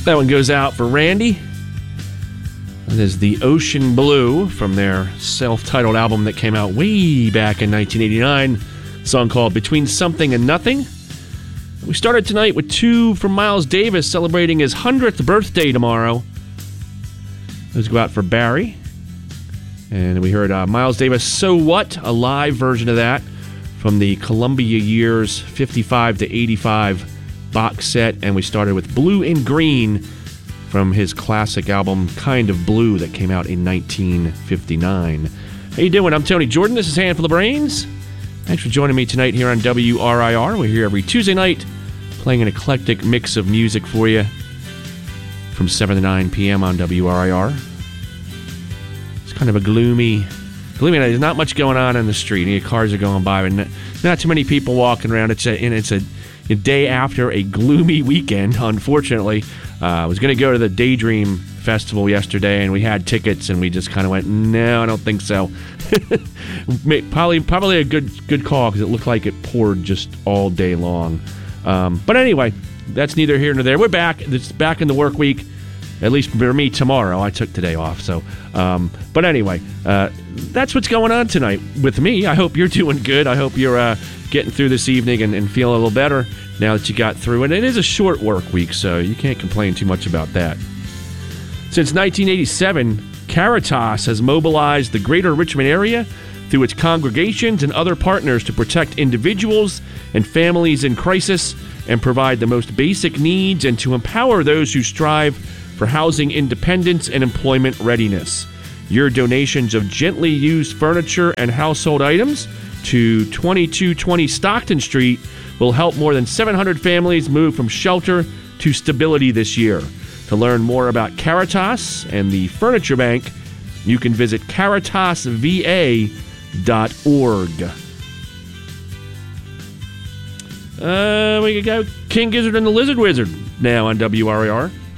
That one goes out for Randy. That is The Ocean Blue from their self-titled album that came out way back in 1989. A song called Between Something and Nothing. We started tonight with two from Miles Davis celebrating his 100th birthday tomorrow. Those go out for Barry. And we heard Miles Davis' So What, a live version of that from the Columbia Years 55 to 85 box set. And we started with Blue and Green from his classic album Kind of Blue that came out in 1959. How you doing? I'm Tony Jordan. This is Handful of Brains. Thanks for joining me tonight here on WRIR. We're here every Tuesday night playing an eclectic mix of music for you from 7 to 9 p.m. on WRIR. It's kind of a gloomy night. There's not much going on in the street. Cars are going by, but not too many people walking around. It's a day after a gloomy weekend, unfortunately. I was going to go to the Daydream Festival yesterday, and we had tickets, and we just kind of went, no, I don't think so. Probably a good call, because it looked like it poured just all day long. But anyway, that's neither here nor there. We're back. It's back in the work week, at least for me tomorrow. I took today off. So, but anyway, that's what's going on tonight with me. I hope you're doing good. I hope you're getting through this evening and feeling a little better now that you got through. And it is a short work week, so you can't complain too much about that. Since 1987, Caritas has mobilized the greater Richmond area through its congregations and other partners to protect individuals and families in crisis and provide the most basic needs and to empower those who strive for housing independence and employment readiness. Your donations of gently used furniture and household items to 2220 Stockton Street will help more than 700 families move from shelter to stability this year. To learn more about Caritas and the Furniture Bank, you can visit caritasva.org. We got King Gizzard and the Lizard Wizard now on WRIR.